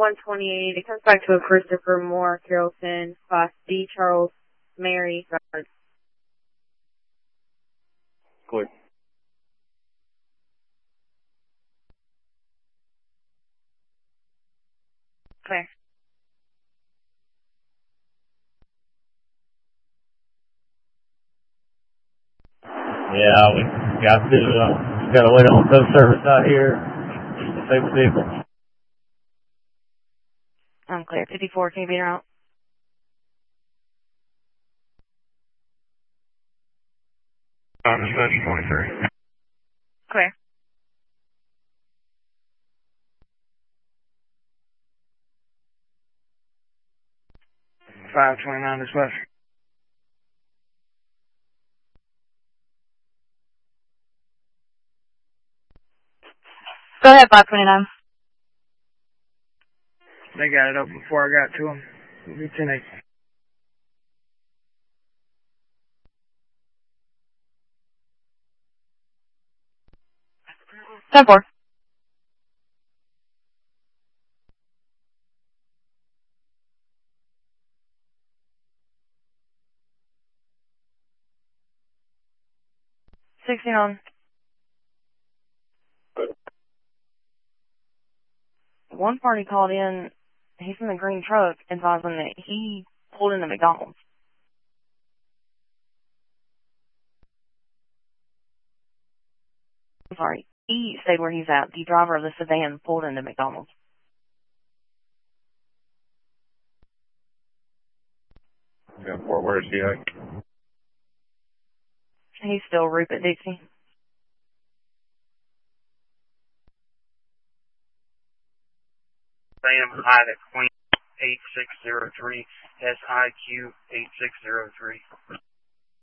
128. It comes back to a Christopher Moore, Carrollton, Class D, Charles Mary, guard. Clear. Clear. Yeah, we got to wait on tow service out here. Save the vehicle. I'm clear. 54, can you beat her out? Dispatch 23. Clear. $529 dispatch. Go ahead, 529. They got it open before I got to them. It'll be 10-8. 10-4. Sixteen on. One party called in, he's in the green truck, advising that he pulled into McDonald's. I'm sorry, he stayed where he's at. The driver of the sedan pulled into McDonald's. Yeah, where's he at? He's still Rupert Dixie. Sam Ida Queen 8603 SIQ 8603.